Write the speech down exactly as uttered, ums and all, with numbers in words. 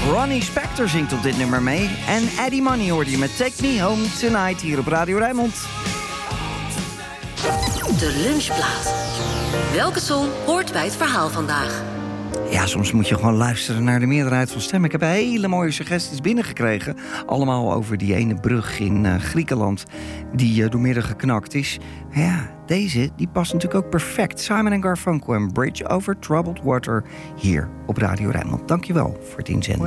Ronnie Spector zingt op dit nummer mee. En Eddie Money hoorde je met Take Me Home Tonight hier op Radio Rijnmond. De lunchplaat. Welke song hoort bij het verhaal vandaag? Ja, soms moet je gewoon luisteren naar de meerderheid van stemmen. Ik heb hele mooie suggesties binnengekregen. Allemaal over die ene brug in uh, Griekenland die uh, doormidden geknakt is. Ja, deze die past natuurlijk ook perfect. Simon en Garfunkel en Bridge Over Troubled Water hier op Radio Rijnmond. Dankjewel voor het inzenden.